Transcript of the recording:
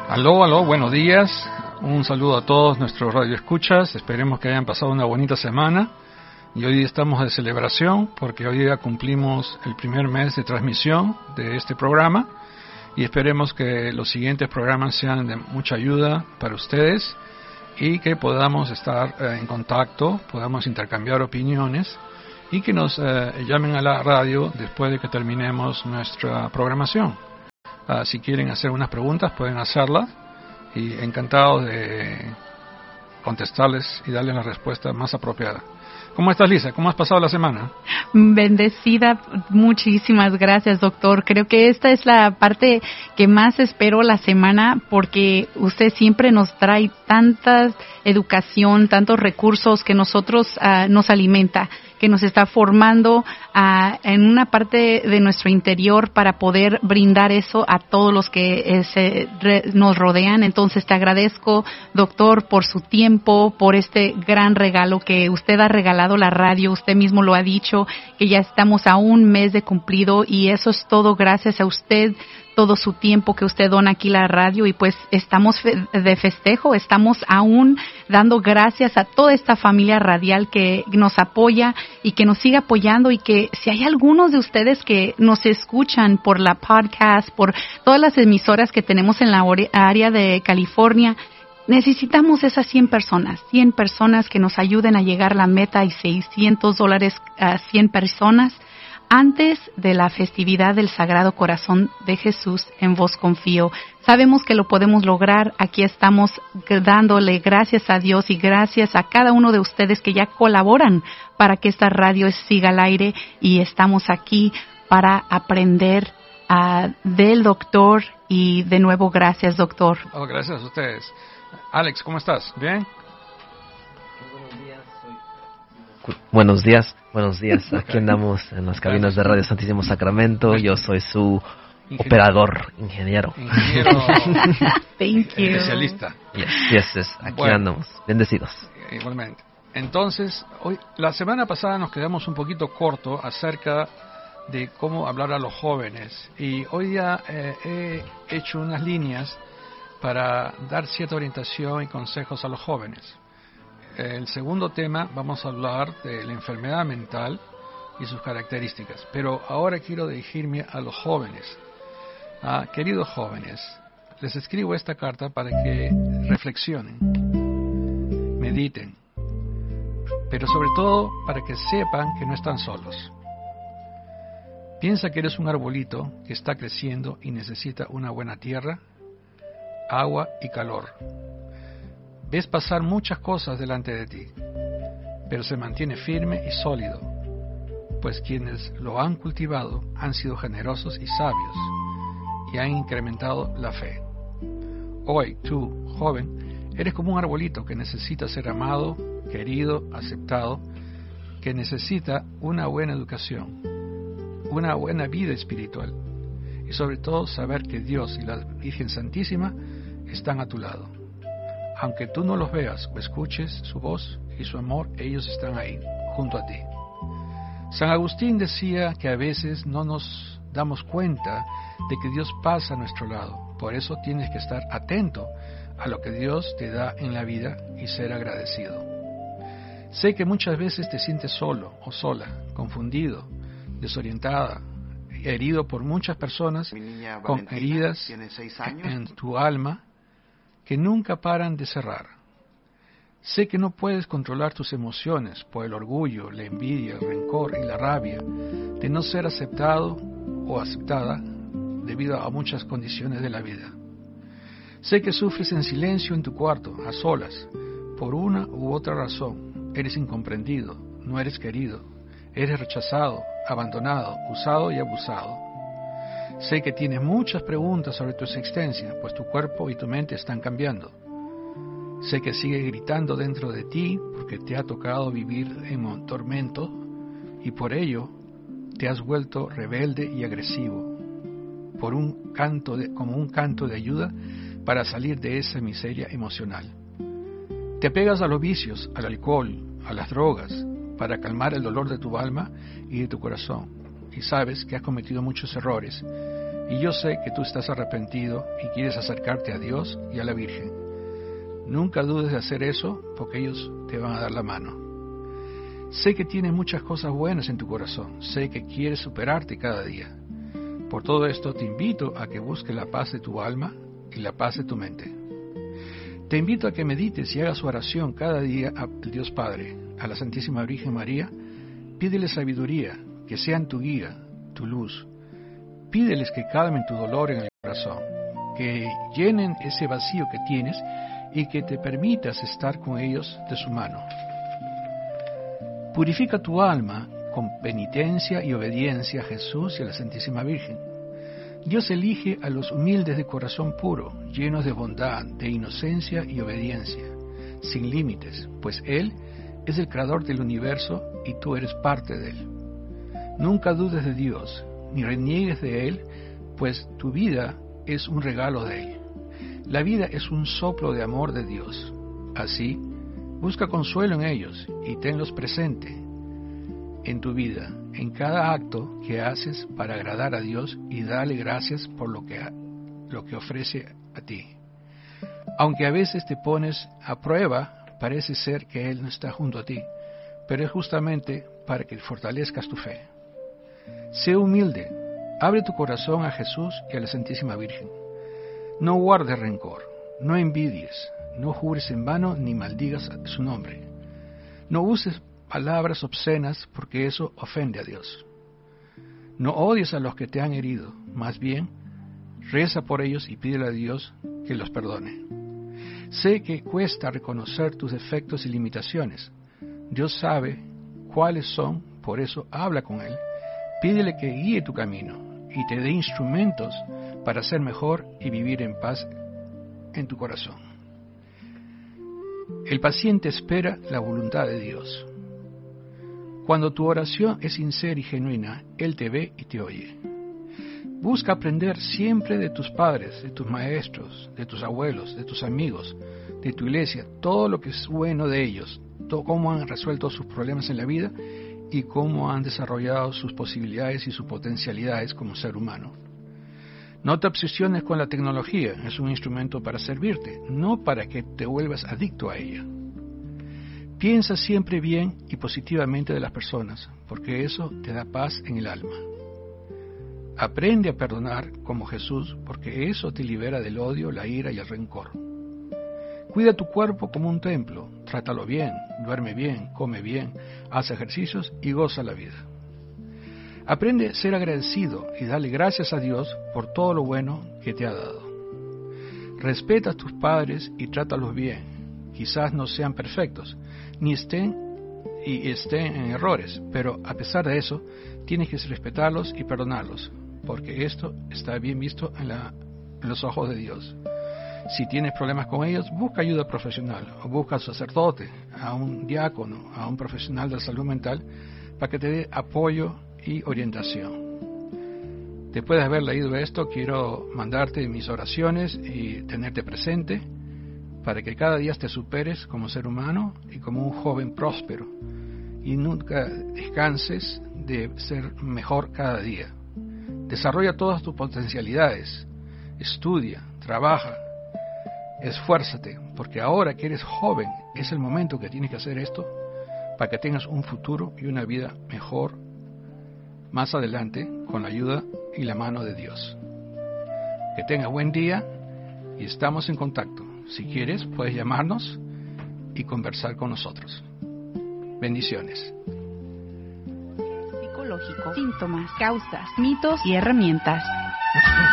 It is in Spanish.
Aló, buenos días. Un saludo a todos nuestros radioescuchas. Esperemos que hayan pasado una bonita semana. Y hoy estamos de celebración porque hoy día cumplimos el primer mes de transmisión de este programa. Y esperemos que los siguientes programas sean de mucha ayuda para ustedes y que podamos estar en contacto, podamos intercambiar opiniones y que nos llamen a la radio después de que terminemos nuestra programación. Si quieren hacer unas preguntas pueden hacerlas y encantados de contestarles y darles la respuesta más apropiada. ¿Cómo estás, Lisa? ¿Cómo has pasado la semana? Bendecida, muchísimas gracias, doctor. Creo que esta es la parte que más espero la semana porque usted siempre nos trae tanta educación, tantos recursos que nosotros nos alimenta, que nos está formando en una parte de nuestro interior para poder brindar eso a todos los que nos rodean. Entonces te agradezco, doctor, por su tiempo, por este gran regalo que usted ha regalado la radio. Usted mismo lo ha dicho, que ya estamos a un mes de cumplido y eso es todo gracias a usted, todo su tiempo que usted dona aquí la radio y pues estamos de festejo, estamos aún dando gracias a toda esta familia radial que nos apoya y que nos sigue apoyando y que si hay algunos de ustedes que nos escuchan por la podcast, por todas las emisoras que tenemos en la área de California, necesitamos esas 100 personas que nos ayuden a llegar a la meta y $600 a 100 personas. Antes de la festividad del Sagrado Corazón de Jesús, en vos confío. Sabemos que lo podemos lograr. Aquí estamos dándole gracias a Dios y gracias a cada uno de ustedes que ya colaboran para que esta radio siga al aire y estamos aquí para aprender del doctor y de nuevo gracias, doctor. Gracias a ustedes. Alex, ¿cómo estás? ¿Bien? Buenos días. Aquí andamos en las cabinas de Radio Santísimo Sacramento. Yo soy su operador, ingeniero. Thank you. Especialista. Yes. Aquí andamos. Bendecidos. Igualmente. Entonces, la semana pasada nos quedamos un poquito corto acerca de cómo hablar a los jóvenes. Y hoy ya he hecho unas líneas para dar cierta orientación y consejos a los jóvenes. El segundo tema vamos a hablar de la enfermedad mental y sus características. Pero ahora quiero dirigirme a los jóvenes. Queridos jóvenes, les escribo esta carta para que reflexionen, mediten, pero sobre todo para que sepan que no están solos. Piensa que eres un arbolito que está creciendo y necesita una buena tierra, agua y calor. Ves pasar muchas cosas delante de ti, pero se mantiene firme y sólido, pues quienes lo han cultivado han sido generosos y sabios y han incrementado la fe. Hoy, tú, joven, eres como un arbolito que necesita ser amado, querido, aceptado, que necesita una buena educación, una buena vida espiritual y sobre todo saber que Dios y la Virgen Santísima están a tu lado. Aunque tú no los veas o escuches su voz y su amor, ellos están ahí, junto a ti. San Agustín decía que a veces no nos damos cuenta de que Dios pasa a nuestro lado. Por eso tienes que estar atento a lo que Dios te da en la vida y ser agradecido. Sé que muchas veces te sientes solo o sola, confundido, desorientada, herido por muchas personas con heridas en tu alma que nunca paran de cerrar. Sé que no puedes controlar tus emociones por el orgullo, la envidia, el rencor y la rabia de no ser aceptado o aceptada debido a muchas condiciones de la vida. Sé que sufres en silencio en tu cuarto, a solas, por una u otra razón. Eres incomprendido, no eres querido, eres rechazado, abandonado, usado y abusado. Sé que tienes muchas preguntas sobre tu existencia, pues tu cuerpo y tu mente están cambiando. Sé que sigue gritando dentro de ti porque te ha tocado vivir en un tormento y por ello te has vuelto rebelde y agresivo, como un canto de ayuda para salir de esa miseria emocional. Te apegas a los vicios, al alcohol, a las drogas, para calmar el dolor de tu alma y de tu corazón. Y sabes que has cometido muchos errores Y yo sé que tú estás arrepentido y quieres acercarte a Dios y a la Virgen. Nunca dudes de hacer eso, porque ellos te van a dar la mano. Sé que tienes muchas cosas buenas en tu corazón. Sé que quieres superarte cada día. Por todo esto te invito a que busques la paz de tu alma y la paz de tu mente. Te invito a que medites y hagas oración cada día al Dios Padre, a la Santísima Virgen María. Pídele sabiduría, que sean tu guía, tu luz. Pídeles que calmen tu dolor en el corazón, que llenen ese vacío que tienes y que te permitas estar con ellos de su mano. Purifica tu alma con penitencia y obediencia a Jesús y a la Santísima Virgen. Dios elige a los humildes de corazón puro, llenos de bondad, de inocencia y obediencia, sin límites, pues Él es el creador del universo y tú eres parte de Él. Nunca dudes de Dios, ni reniegues de Él, pues tu vida es un regalo de Él. La vida es un soplo de amor de Dios. Así, busca consuelo en ellos y tenlos presente en tu vida, en cada acto que haces para agradar a Dios y darle gracias por lo que ofrece a ti. Aunque a veces te pones a prueba, parece ser que Él no está junto a ti, pero es justamente para que fortalezcas tu fe. Sé humilde, abre tu corazón a Jesús y a la Santísima Virgen. No guardes rencor, no envidies, no jures en vano ni maldigas su nombre. No uses palabras obscenas porque eso ofende a Dios. No odies a los que te han herido, más bien, reza por ellos y pídele a Dios que los perdone. Sé que cuesta reconocer tus defectos y limitaciones. Dios sabe cuáles son, por eso habla con Él. Pídele que guíe tu camino y te dé instrumentos para ser mejor y vivir en paz en tu corazón. El paciente espera la voluntad de Dios. Cuando tu oración es sincera y genuina, Él te ve y te oye. Busca aprender siempre de tus padres, de tus maestros, de tus abuelos, de tus amigos, de tu iglesia, todo lo que es bueno de ellos, cómo han resuelto sus problemas en la vida y cómo han desarrollado sus posibilidades y sus potencialidades como ser humano. No te obsesiones con la tecnología, es un instrumento para servirte, no para que te vuelvas adicto a ella. Piensa siempre bien y positivamente de las personas, porque eso te da paz en el alma. Aprende a perdonar como Jesús, porque eso te libera del odio, la ira y el rencor. Cuida tu cuerpo como un templo, trátalo bien, duerme bien, come bien, haz ejercicios y goza la vida. Aprende a ser agradecido y dale gracias a Dios por todo lo bueno que te ha dado. Respeta a tus padres y trátalos bien. Quizás no sean perfectos, ni estén en errores, pero a pesar de eso, tienes que respetarlos y perdonarlos, porque esto está bien visto en los ojos de Dios. Si tienes problemas con ellos, busca ayuda profesional, o busca al sacerdote, a un diácono, a un profesional de la salud mental, para que te dé apoyo y orientación. Después de haber leído esto, quiero mandarte mis oraciones y tenerte presente para que cada día te superes como ser humano y como un joven próspero y nunca descanses de ser mejor cada día. Desarrolla todas tus potencialidades, estudia, trabaja, esfuérzate, porque ahora que eres joven es el momento que tienes que hacer esto para que tengas un futuro y una vida mejor más adelante con la ayuda y la mano de Dios. Que tengas buen día y estamos en contacto. Si quieres, puedes llamarnos y conversar con nosotros. Bendiciones. Psicológico, síntomas, causas, mitos y herramientas.